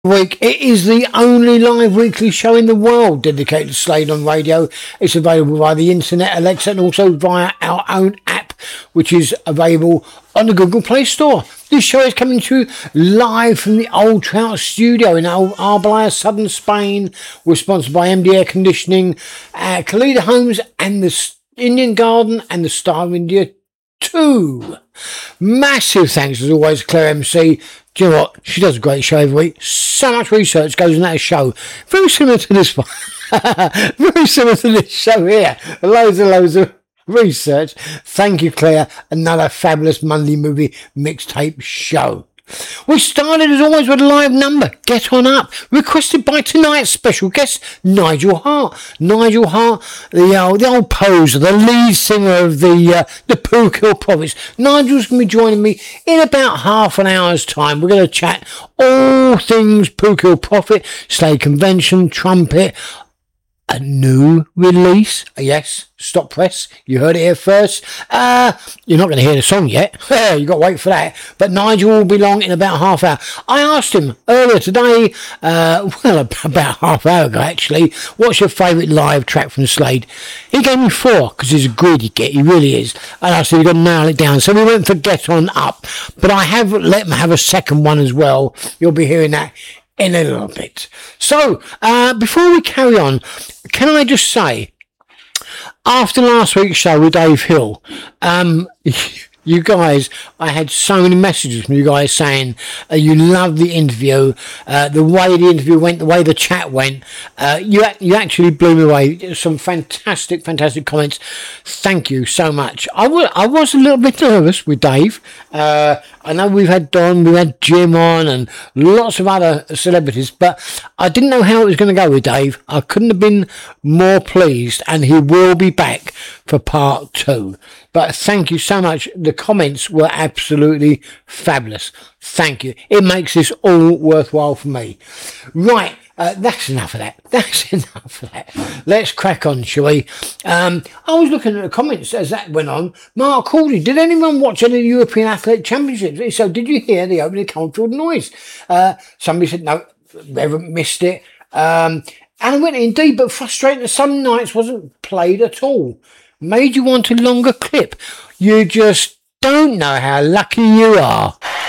Week. It is the only live weekly show in the world dedicated to Slade on radio. It's available via the internet, Alexa, and also via our own app, which is available on the Google Play Store. This show is coming to you live from the Old Trout studio in Arbelaya, southern Spain. We're sponsored by MD Air Conditioning, Kalida Homes, and the Indian Garden, and the Star of India 2. Massive thanks as always, Claire MC. Do you know what? She does a great show every week. So much research goes in that show. Very similar to this one. Very similar to this show here. Loads of research. Thank you, Claire. Another fabulous Monday movie mixtape show. We started as always with a live number, Get On Up, requested by tonight's special guest, Nigel Hart. Nigel Hart, the old poser, the lead singer of the Pooh Prophets. Nigel's going to be joining me in about half an hour's time. We're going to chat all things Pooh Prophet, Slade Convention, Trumpet, a new release. Yes, stop press. You heard it here first. You're not going to hear the song yet. You've got to wait for that. But Nigel will be along in about half hour. I asked him earlier today, about half hour ago actually, what's your favourite live track from Slade? He gave me 4 because he's a greedy git. He really is. And I said, you've got to nail it down. So we went for Get On Up. But I have let him have a second one as well. You'll be hearing that in a little bit. So, before we carry on, can I just say, after last week's show with Dave Hill, you guys, I had so many messages from you guys saying you loved the interview, the way the interview went, the way the chat went. You actually blew me away. Some fantastic comments. Thank you so much. I was a little bit nervous with Dave. I know we've had Don, we've had Jim on, and lots of other celebrities, but I didn't know how it was going to go with Dave. I couldn't have been more pleased, and he will be back for part 2. But thank you so much. The comments were absolutely fabulous. Thank you. It makes this all worthwhile for me. Right. That's enough of that. Let's crack on, shall we? I was looking at the comments as that went on. Mark Cordy, did anyone watch any European Athletic Championships? So did you hear the opening Coldfield noise? Somebody said, no, they haven't missed it. And I went, indeed, but frustrating that some nights wasn't played at all. Made you want a longer clip. You just don't know how lucky you are.